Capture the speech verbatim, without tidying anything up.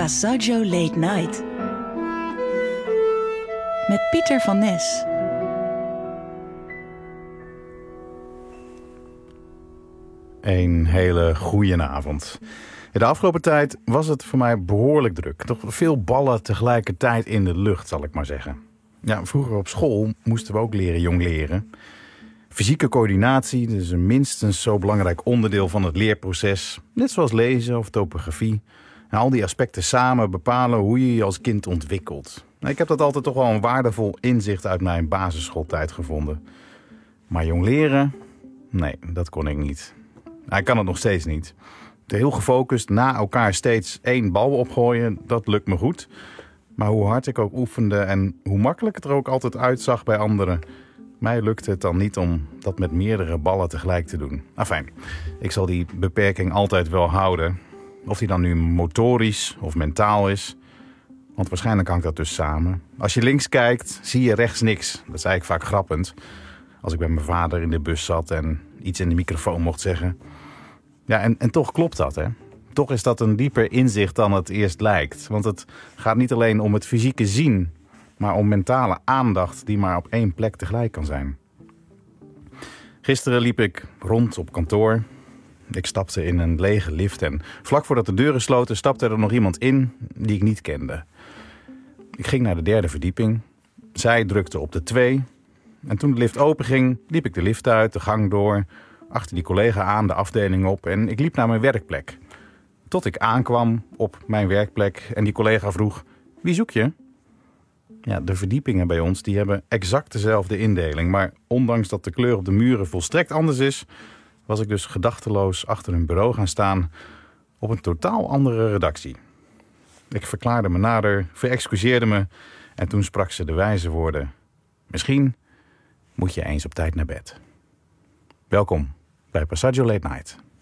Passaggio Late Night. Met Pieter van Nes. Een hele goeie avond. De afgelopen tijd was het voor mij behoorlijk druk. Toch veel ballen tegelijkertijd in de lucht, zal ik maar zeggen. Ja, vroeger op school moesten we ook leren jongleren. Fysieke coördinatie is een minstens zo belangrijk onderdeel van het leerproces. Net zoals lezen of topografie. En al die aspecten samen bepalen hoe je je als kind ontwikkelt. Ik heb dat altijd toch wel een waardevol inzicht uit mijn basisschooltijd gevonden. Maar jongleren? Nee, dat kon ik niet. Hij kan het nog steeds niet. Heel gefocust na elkaar steeds één bal opgooien, dat lukt me goed. Maar hoe hard ik ook oefende en hoe makkelijk het er ook altijd uitzag bij anderen, mij lukte het dan niet om dat met meerdere ballen tegelijk te doen. Afijn, ik zal die beperking altijd wel houden. Of die dan nu motorisch of mentaal is. Want waarschijnlijk hangt dat dus samen. Als je links kijkt, zie je rechts niks. Dat zei ik vaak grappend. Als ik bij mijn vader in de bus zat en iets in de microfoon mocht zeggen. Ja, en, en toch klopt dat, hè. Toch is dat een dieper inzicht dan het eerst lijkt. Want het gaat niet alleen om het fysieke zien, maar om mentale aandacht die maar op één plek tegelijk kan zijn. Gisteren liep ik rond op kantoor. Ik stapte in een lege lift en vlak voordat de deuren sloten stapte er nog iemand in die ik niet kende. Ik ging naar de derde verdieping. Zij drukte op de twee. En toen de lift openging, liep ik de lift uit, de gang door, achter die collega aan, de afdeling op en ik liep naar mijn werkplek. Tot ik aankwam op mijn werkplek en die collega vroeg, wie zoek je? Ja, de verdiepingen bij ons die hebben exact dezelfde indeling, maar ondanks dat de kleur op de muren volstrekt anders is, was ik dus gedachteloos achter een bureau gaan staan op een totaal andere redactie. Ik verklaarde me nader, verexcuseerde me en toen sprak ze de wijze woorden. Misschien moet je eens op tijd naar bed. Welkom bij Passaggio Late Night.